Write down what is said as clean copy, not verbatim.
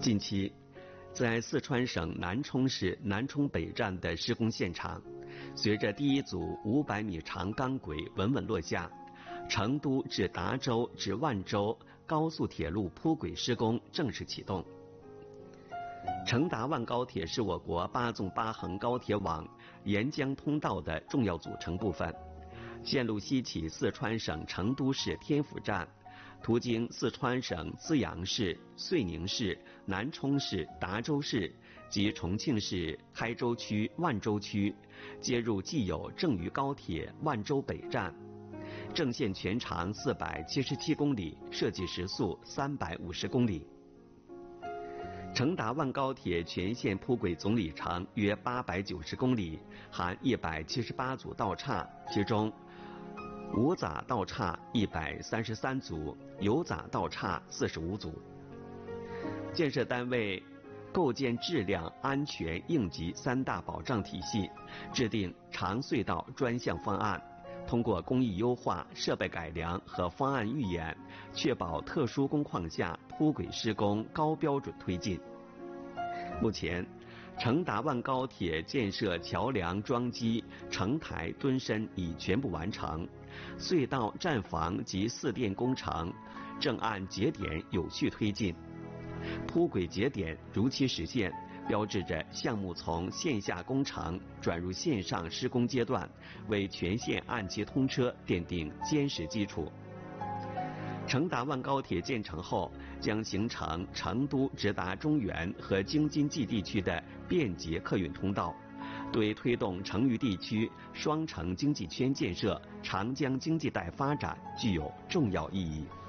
近期，在四川省南充市南充北站的施工现场，随着第一组500米长钢轨稳稳落下，成都至达州至万州高速铁路铺轨施工正式启动。成达万高铁是我国8纵8横高铁网沿江通道的重要组成部分，线路西起四川省成都市天府站，途经四川省资阳市、遂宁市、南充市、达州市及重庆市台州区、万州区，接入既有郑渝高铁万州北站。正线全长477公里，设计时速350公里。成达万高铁全线铺轨总里程约890公里，含178组道岔，其中无匝道岔133组，有匝道岔45组。建设单位构建质量、安全、应急3大保障体系，制定长隧道专项方案，通过工艺优化、设备改良和方案预演，确保特殊工况下铺轨施工高标准推进。目前，成达万高铁建设桥梁桩基、承台墩深已全部完成，隧道站房及4电工程正按节点有序推进，铺轨节点如期实现，标志着项目从线下工程转入线上施工阶段，为全线按期通车奠定坚实基础。成达万高铁建成后，将形成成都直达中原和京津冀地区的便捷客运通道，对推动成渝地区双城经济圈建设、长江经济带发展具有重要意义。